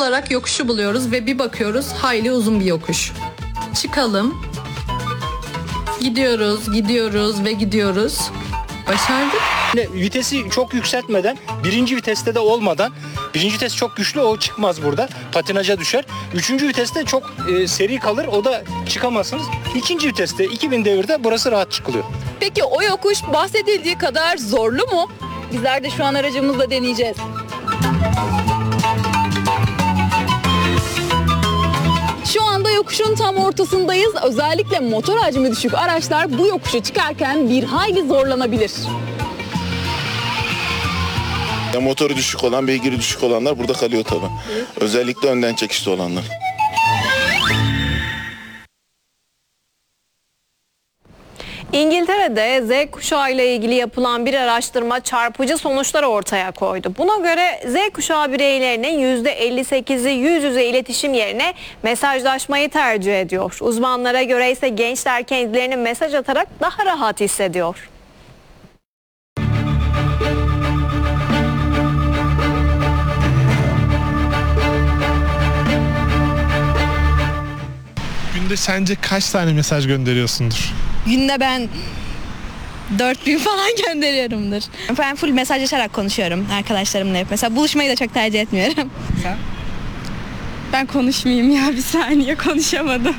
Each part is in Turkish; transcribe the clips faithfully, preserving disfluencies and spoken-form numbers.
olarak yokuşu buluyoruz ve bir bakıyoruz hayli uzun bir yokuş. Çıkalım. Gidiyoruz, gidiyoruz ve gidiyoruz. Başardık. Vitesi çok yükseltmeden, birinci viteste de olmadan, birinci vites çok güçlü, o çıkmaz burada. Patinaja düşer. Üçüncü viteste çok e, seri kalır, o da çıkamazsınız. İkinci viteste iki bin devirde burası rahat çıkılıyor. Peki o yokuş bahsedildiği kadar zorlu mu? Bizler de şu an aracımızla deneyeceğiz. Şu anda yokuşun tam ortasındayız. Özellikle motor hacmi düşük araçlar bu yokuşa çıkarken bir hayli zorlanabilir. Ya motoru düşük olan, beygiri düşük olanlar burada kalıyor tabii. Evet. Özellikle önden çekişli olanlar. İngiltere'de Z kuşağı ile ilgili yapılan bir araştırma çarpıcı sonuçlar ortaya koydu. Buna göre Z kuşağı bireylerinin yüzde elli sekizi yüz yüze iletişim yerine mesajlaşmayı tercih ediyor. Uzmanlara göre ise gençler kendilerini mesaj atarak daha rahat hissediyor. Günde sence kaç tane mesaj gönderiyorsundur? Günde ben dört bin falan gönderiyorumdur. Ben full mesajlaşarak konuşuyorum arkadaşlarımla hep. Mesela buluşmayı da çok tercih etmiyorum. Sen? Ben konuşmayayım ya, bir saniye konuşamadım.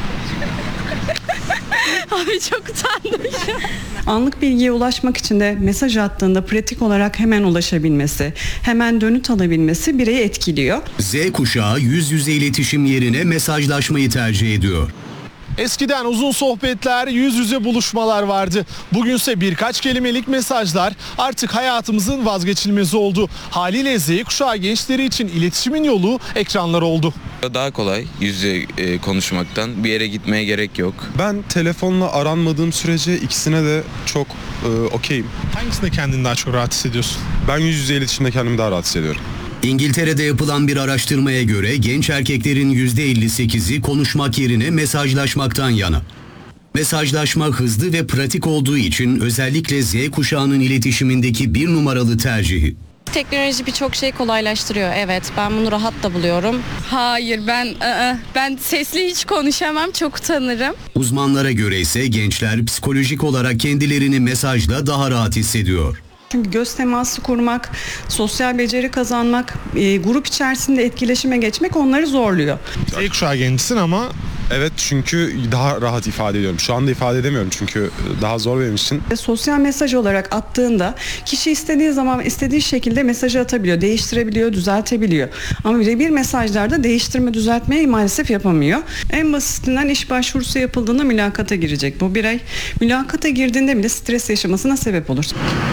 Abi çok utandım şu an. Anlık bilgiye ulaşmak için de mesaj attığında pratik olarak hemen ulaşabilmesi, hemen dönüt alabilmesi bireyi etkiliyor. Z kuşağı yüz yüze iletişim yerine mesajlaşmayı tercih ediyor. Eskiden uzun sohbetler, yüz yüze buluşmalar vardı. Bugünse birkaç kelimelik mesajlar artık hayatımızın vazgeçilmezi oldu. Haliyle Z kuşağı gençleri için iletişimin yolu ekranlar oldu. Daha kolay yüz yüze e, konuşmaktan, bir yere gitmeye gerek yok. Ben telefonla aranmadığım sürece ikisine de çok e, okeyim. Hangisinde kendini daha çok rahat hissediyorsun? Ben yüz yüze iletişimde kendimi daha rahat hissediyorum. İngiltere'de yapılan bir araştırmaya göre genç erkeklerin yüzde elli sekizi konuşmak yerine mesajlaşmaktan yana. Mesajlaşma hızlı ve pratik olduğu için özellikle Z kuşağının iletişimindeki bir numaralı tercihi. Teknoloji birçok şeyi kolaylaştırıyor. Evet, ben bunu rahat da buluyorum. Hayır, ben ı-ı, ben sesli hiç konuşamam, çok utanırım. Uzmanlara göre ise gençler psikolojik olarak kendilerini mesajla daha rahat hissediyor. Çünkü göz teması kurmak, sosyal beceri kazanmak, e, grup içerisinde etkileşime geçmek onları zorluyor. Z kuşağı gençsin ama... Evet, çünkü daha rahat ifade ediyorum. Şu anda ifade edemiyorum çünkü daha zor benim için. Sosyal mesaj olarak attığında kişi istediği zaman istediği şekilde mesajı atabiliyor, değiştirebiliyor, düzeltebiliyor. Ama birebir mesajlarda değiştirme, düzeltmeyi maalesef yapamıyor. En basitinden iş başvurusu yapıldığında mülakata girecek bu birey. Mülakata girdiğinde bile stres yaşamasına sebep olur.